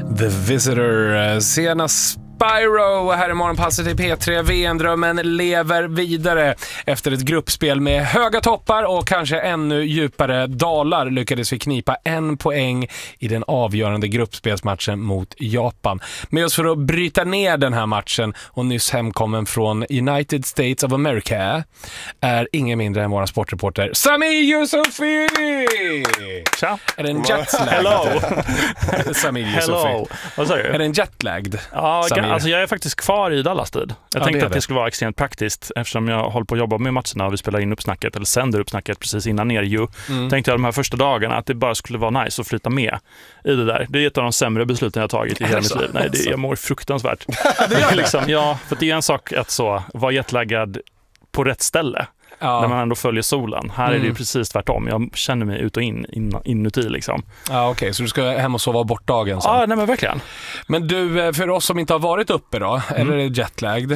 The Visitor, senast Spyro här i morgonpasset i P3. VM-drömmen lever vidare. Efter ett gruppspel med höga toppar och kanske ännu djupare dalar lyckades vi knipa 1 poäng i den avgörande gruppspelsmatchen mot Japan. Med oss för att bryta ner den här matchen och nyss hemkommen från United States of America är ingen mindre än vår sportreporter Samir Yusufi! Tja! Är det en jetlagged? Hello! Samir Yusufi. Hello! Vad sa du? Är det en jetlagged? Ja, Samir? Alltså jag är faktiskt kvar i Dallas-tid. Jag tänkte att det skulle vara extremt praktiskt eftersom jag håller på att jobba med matcherna och vi spelar in uppsnacket eller sänder uppsnacket precis innan er ju. Tänkte jag de här första dagarna att det bara skulle vara nice att flytta med i det där. Det är ett av de sämre besluten jag tagit i hela mitt liv. Nej, jag mår fruktansvärt. Liksom, ja, för det är en sak att vara jetlaggad på rätt ställe. Ja. När man ändå följer solen. Här är det ju precis tvärtom. Jag känner mig ut och inuti liksom. Ja, okej. Så du ska hem och sova bort dagen sen? Ja, nej men verkligen. Men du, för oss som inte har varit uppe då, eller är jetlagged,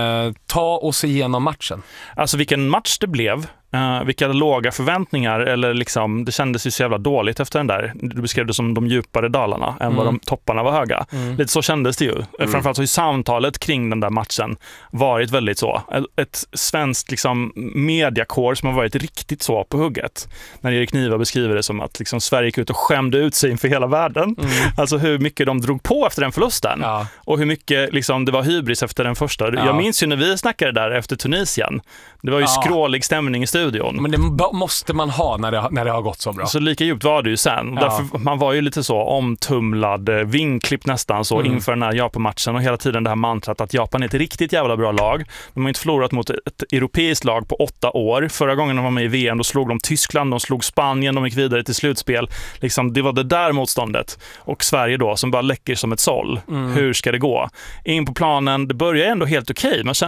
ta oss igenom matchen. Alltså vilken match det blev. Vilka låga förväntningar eller liksom, det kändes ju så jävla dåligt efter den där. Du beskrev det som de djupare dalarna än vad de topparna var höga. Lite så kändes det ju. Framförallt så har ju samtalet kring den där matchen varit väldigt så. Ett svenskt liksom mediakår som har varit riktigt så på hugget. När Erik Niva beskriver det som att liksom Sverige gick ut och skämde ut sig inför hela världen. Alltså hur mycket de drog på efter den förlusten. Ja. Och hur mycket liksom, det var hybris efter den första. Ja. Jag minns ju när vi snackade där efter Tunisien. Det var ju skrålig stämning i studion. Men det måste man ha när det har gått så bra. Så lika djupt var det ju sen. Ja. Därför man var ju lite så omtumlad, vingklippt nästan så inför den här Japan-matchen och hela tiden det här mantrat att Japan är ett riktigt jävla bra lag. De har inte förlorat mot ett europeiskt lag på 8 år. Förra gången de var med i VM då slog de Tyskland, de slog Spanien, de gick vidare till slutspel. Liksom, det var det där motståndet. Och Sverige då som bara läcker som ett såll. Hur ska det gå? In på planen, det börjar ändå helt okej. Man